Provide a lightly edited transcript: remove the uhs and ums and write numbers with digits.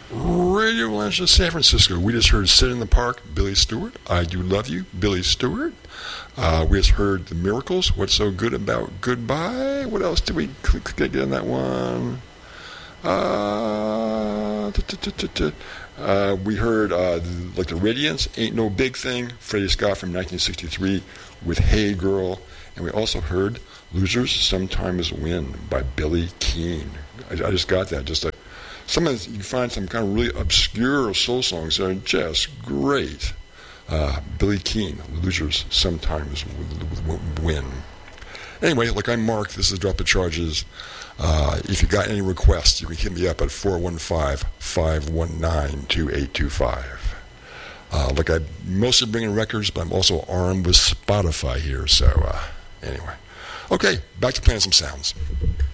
Radio Launch San Francisco. We just heard Sit in the Park, Billy Stewart. I Do Love You, Billy Stewart. We just heard The Miracles, What's So Good About Goodbye. What else did we get on that one? We heard like the Radiance, Ain't No Big Thing, Freddie Scott from 1963 with Hey Girl. And we also heard Losers Sometimes Win by Billy Keane. I just got that. Sometimes you find some kind of really obscure soul songs that are just great. Billy Keane, Losers Sometimes Win. Anyway, look, I'm Mark. This is Drop the Charges. If you got any requests, you can hit me up at 415-519-2825. Look, I'm mostly bringing records, but I'm also armed with Spotify here. So, anyway. Okay, back to playing some sounds.